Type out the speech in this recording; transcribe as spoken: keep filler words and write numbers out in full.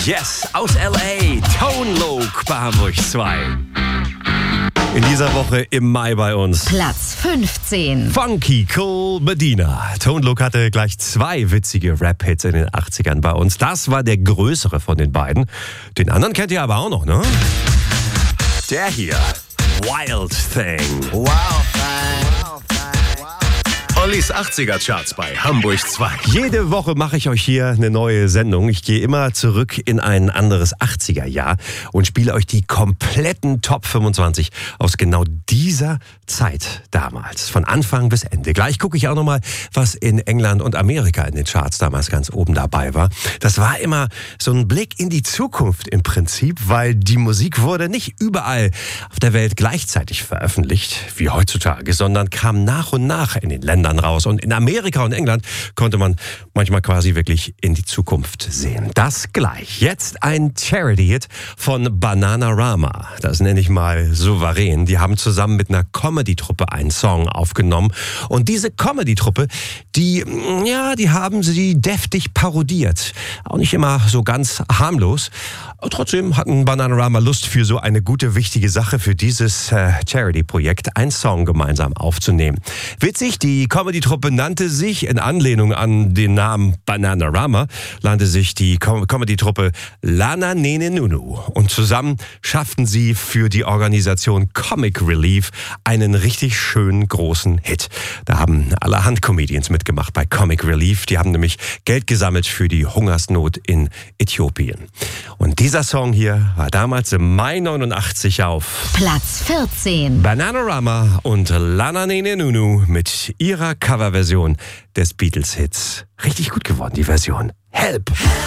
Yes, aus L A, Tone Loc bei Hamburg zwei. In dieser Woche im Mai bei uns Platz fünfzehn. Funky Cool Medina. Tone Loc hatte gleich zwei witzige Rap-Hits in den achtzigern bei uns. Das war der größere von den beiden. Den anderen kennt ihr aber auch noch, ne? Der hier, Wild Thing. Wow, Thing. Ollis achtziger-Charts bei Hamburg zwei. Jede Woche mache ich euch hier eine neue Sendung. Ich gehe immer zurück in ein anderes achtziger-Jahr und spiele euch die kompletten Top fünfundzwanzig aus genau dieser Zeit damals. Von Anfang bis Ende. Gleich gucke ich auch nochmal, was in England und Amerika in den Charts damals ganz oben dabei war. Das war immer so ein Blick in die Zukunft im Prinzip, weil die Musik wurde nicht überall auf der Welt gleichzeitig veröffentlicht, wie heutzutage, sondern kam nach und nach in den Ländern raus. Und in Amerika und England konnte man manchmal quasi wirklich in die Zukunft sehen. Das gleich. Jetzt ein Charity-Hit von Bananarama. Das nenne ich mal souverän. Die haben zusammen mit einer Comedy-Truppe einen Song aufgenommen. Und diese Comedy-Truppe, die, ja, die haben sie deftig parodiert. Auch nicht immer so ganz harmlos. Aber trotzdem hatten Bananarama Lust für so eine gute, wichtige Sache, für dieses äh, Charity-Projekt, einen Song gemeinsam aufzunehmen. Witzig, die Comedy-Truppe nannte sich, in Anlehnung an den Namen Bananarama, nannte sich die Com- Comedy-Truppe Lana Nene Nunu. Und zusammen schafften sie für die Organisation Comic Relief einen richtig schönen großen Hit. Da haben allerhand Comedians mitgemacht bei Comic Relief. Die haben nämlich Geld gesammelt für die Hungersnot in Äthiopien. Und dieser Song hier war damals im Mai neunundachtzig auf Platz vierzehn. Bananarama und Lana Nene Nunu mit ihrer Coverversion des Beatles-Hits. Richtig gut geworden, die Version. Help!